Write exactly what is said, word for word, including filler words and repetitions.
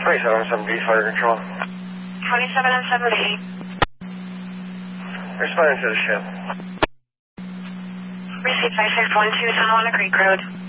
twenty-seven on seven B, fire control. twenty-seven on seven B. Responding to the ship. Receipt five six one two, Tonawanda Creek Road.